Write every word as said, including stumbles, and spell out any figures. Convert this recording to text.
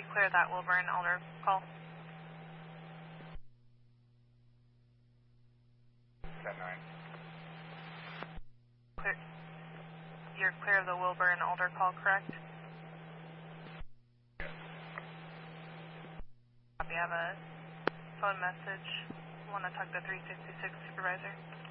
clear that Wilburn Elder call. ten nine. Clear. You're clear of the Wilburn Elder call, correct? Yes. We have a phone message. Want to talk to three sixty-six supervisor?